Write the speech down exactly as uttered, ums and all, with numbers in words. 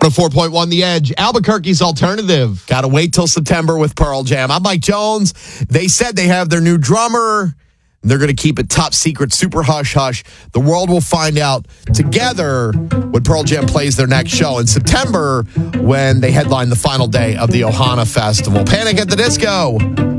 oh four point one The Edge, Albuquerque's alternative. Got to wait till September with Pearl Jam. I'm Mike Jones. They said they have their new drummer. They're going to keep it top secret, super hush-hush. The world will find out together when Pearl Jam plays their next show in September when they headline the final day of the Ohana Festival. Panic at the Disco.